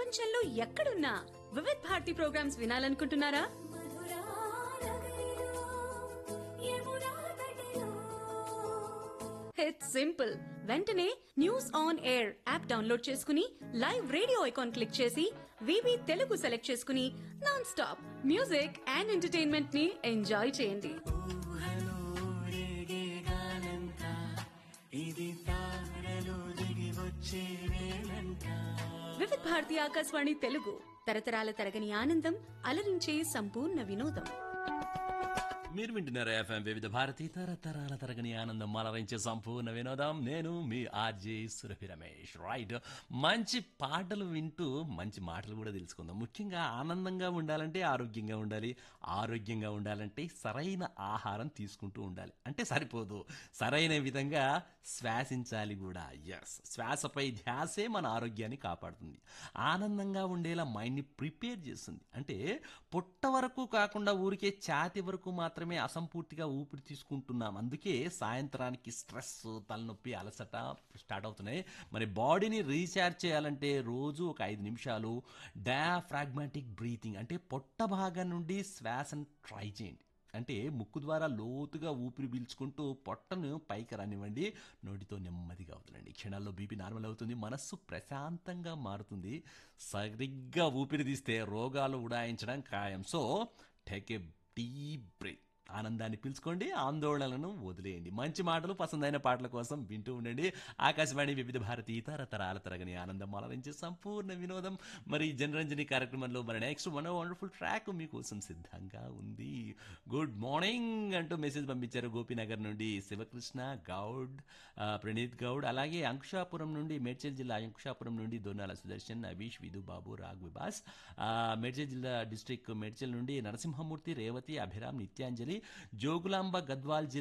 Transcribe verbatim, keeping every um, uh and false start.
ప్రపంచంలో ఎక్కడున్నా Vividh Bharati programmes వినాలనుకుంటున్నారా? It's simple. వెంటనే news on air app download చేసుకుని లైవ్ రేడియో ఐకాన్ క్లిక్ చేసి వివి తెలుగు సెలెక్ట్ చేసుకుని non stop music and entertainment ని ఎంజాయ్ చేయండి. వివిధ్ భారతి ఆకాశవాణి తెలుగు, తరతరాల తరగని ఆనందం, అలరించే సంపూర్ణ వినోదం. మీరు వింటున్నారు ఎఫ్ఎం వివిధ భారతి, తరతరాల తరగని ఆనందం, అలరించే సంపూర్ణ వినోదం. నేను మీ ఆర్జే సురభి రమేష్. రైట్, మంచి పాటలు వింటూ మంచి మాటలు కూడా తెలుసుకుందాం. ముఖ్యంగా ఆనందంగా ఉండాలంటే ఆరోగ్యంగా ఉండాలి, ఆరోగ్యంగా ఉండాలంటే సరైన ఆహారం తీసుకుంటూ ఉండాలి. అంటే సరిపోదు, సరైన విధంగా శ్వాసించాలి కూడా. ఎస్, శ్వాసపై ధ్యాసే మన ఆరోగ్యాన్ని కాపాడుతుంది, ఆనందంగా ఉండేలా మైండ్ని ప్రిపేర్ చేస్తుంది. అంటే పొట్ట వరకు కాకుండా ఊరికే ఛాతి వరకు మాత్రమే అసంపూర్తిగా ఊపిరి తీసుకుంటున్నాం. అందుకే సాయంత్రానికి స్ట్రెస్, తలనొప్పి, అలసట స్టార్ట్ అవుతున్నాయి. మరి బాడీని రీఛార్జ్ చేయాలంటే రోజు ఒక ఐదు నిమిషాలు డయాఫ్రాగ్మాటిక్ బ్రీతింగ్ అంటే పొట్ట భాగం నుండి శ్వాసను ట్రై చేయండి. అంటే ముక్కు ద్వారా లోతుగా ఊపిరి పీల్చుకుంటూ పొట్టను పైకి రానివ్వండి, నోటితో నెమ్మదిగా వదలండి. క్షణాల్లో బీపీ నార్మల్ అవుతుంది, మనస్సు ప్రశాంతంగా మారుతుంది. సరిగ్గా ఊపిరి తీస్తే రోగాలు ఉడాయించడం ఖాయం. So take a deep breath, ఆనందాన్ని పీల్చుకోండి, ఆందోళనలను వదిలేయండి. మంచి మాటలు, పసందైన పాటల కోసం వింటూ ఉండండి ఆకాశవాణి వివిధ భారతి, తరతరాల తరగని ఆనందం, అలరించే సంపూర్ణ వినోదం. మరి జనరంజని కార్యక్రమంలో మరి నెక్స్ట్ వన్ వండర్ఫుల్ ట్రాక్ మీకోసం సిద్ధంగా ఉంది. గుడ్ మార్నింగ్ అంటూ మెసేజ్ పంపించారు గోపీనగర్ నుండి శివకృష్ణ గౌడ్, ప్రణీత్ గౌడ్, అలాగే అంకుషాపురం నుండి, మేడ్చల్ జిల్లా అంకుషాపురం నుండి దొన్నాల సుదర్శన్, అభీష్, విధు బాబు, రాగ్ విబాస్, మేడ్చల్ జిల్లా డిస్ట్రిక్ట్ మేడ్చల్ నుండి నరసింహమూర్తి, రేవతి, అభిరామ్, నిత్యాంజలి, జోగులాంబ గద్వాల్ జిల్లా